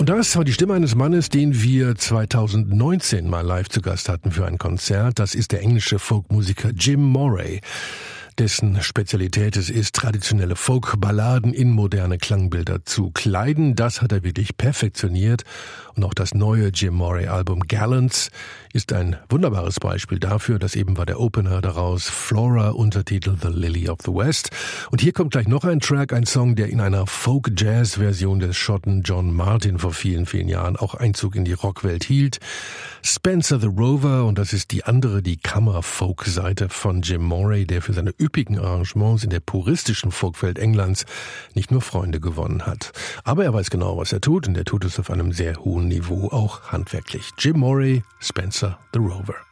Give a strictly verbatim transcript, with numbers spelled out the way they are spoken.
das war die Stimme eines Mannes, den wir zweitausendneunzehn mal live zu Gast hatten für ein Konzert. Das ist der englische Folkmusiker Jim Moray, dessen Spezialität es ist, traditionelle Folk-Balladen in moderne Klangbilder zu kleiden. Das hat er wirklich perfektioniert. Und auch das neue Jim Moray-Album Gallants ist ein wunderbares Beispiel dafür. Das eben war der Opener daraus, Flora, Untertitel The Lily of the West. Und hier kommt gleich noch ein Track, ein Song, der in einer Folk-Jazz-Version des Schotten John Martin vor vielen, vielen Jahren auch Einzug in die Rockwelt hielt. Spencer the Rover, und das ist die andere, die Kammer-Folk-Seite von Jim Moray, der für seine üppigen Arrangements in der puristischen Folkwelt Englands nicht nur Freunde gewonnen hat. Aber er weiß genau, was er tut, und er tut es auf einem sehr hohen Niveau, auch handwerklich. Jim Moray, Spencer the Rover.